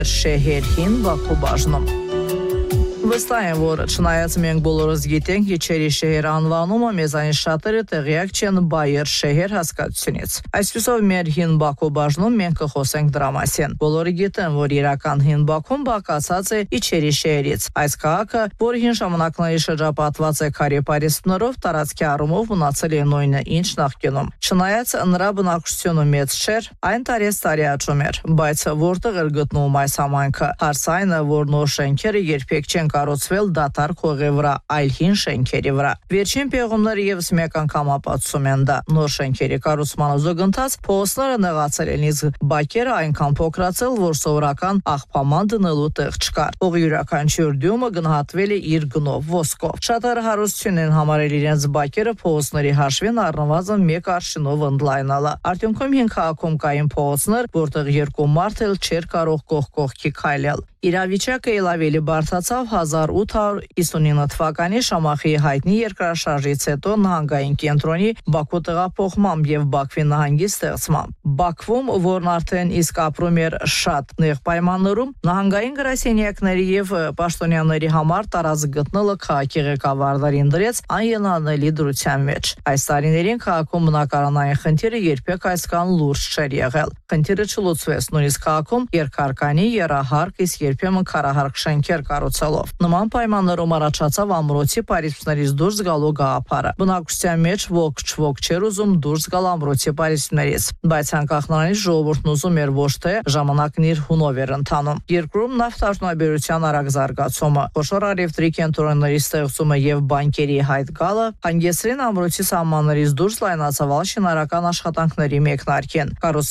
շեհերհին Բաքու բաժնում։ Վստահ եմ, որ չնայած մենք բոլորս գիտենք Իչերի շեհեր անվանումը, մեզանից շատերը տեղյակ չեն Բայեր շեհեր հասկացությունից։ Այսպիսով մեր հին Բաքու բաժնում մենք կխոսենք դրա մասին։ Բոլորը գիտեն, որ իրական հին Բաքուն բաղկացած է Իչերի շեհերից։ Այս քաղաքը, որը հին ժամանակների շրջապատված է քարե պարիսպներով, տարածքի առումով մնացել է նույնը, ինչ նախկինում։ Չնայած նրա բնակչությունը մեծ չէր, այն տարի աճում էր, բայց որտեղ էր գտնվում այս համայնքը։ Հարց այն է, որ նոր շենքերը երբեք չեն կարոցվել դատարկ հողի վրա, այլ հին շենքերի վրա։ Վերջին պեղումները եւս մեկ անգամ ապացուցում են դա։ Նոր շենքերի կառուցման զուգընթաց փողոցները նեղացել են, իսկ բակերը այնքան փոքրացել, որ սովորական աղբաման դնելու տեղ չկար։ Հողի յուրաքանչյուր դյումը գնահատվել է իր գնով ոսկով։ Շատերը հարստություն են համարել իրենց բակերը փողոցների հաշվին առնվազն մեկ արշինով ընդլայնալը։ Արդյունքում հին քաղաքում կային փողոցներ, որտեղ երկու մարդ էլ չէր կարող կողքի քայլել։ Իրավիճակը ավելի բարձրացավ 1859 թվականի Շամախի հայտնի երկրաշարժից հետո նահանգային կենտրոնի Բաքու տեղափոխմամբ եւ Բաքվի նահանգի ստեղծմամբ։ Բաքվում, որն արդեն իսկ ապրում էր շատ նեղ պայմաններում, նահանգային գրասենյակների եւ պաշտոնյաների համար տարածք գտնելը քաղաքի ղեկավարներին դրեց անելանելի դրության մեջ։ Այս տարիներին քաղաքում բնակարանային խնդիրը երբեք այսքան լուրջ չէր եղել։ Խնդիրը չլուծվեց նույնիսկ քաղաքում երկհարկանի երահարկ, իսկ երբեմն քարահարկ շենքեր կառուցելով։ Նման պայմաններում առաջացավ ամրոցի պարիսպներից դուրս գալու գաղափարը։ Բնակչության մեջ ոք չէր ուզում դուրս գալ ամրոցի պարիսպներից, բայց անկախ նրանից ժողովուրդն ուզում էր ոչ թե ժամանակն իր հունով էր ընթանում։ Երկրում նավթարդյունաբերության արագ զարգացումը, խոշոր առևտրի կենտրոնների ստեղծումը եւ բանկերի հայտ գալը հանգեցրին ամրոցի սահմաններից դուրս լայնացավալ շինարարական աշխատանքների մեկնարկին։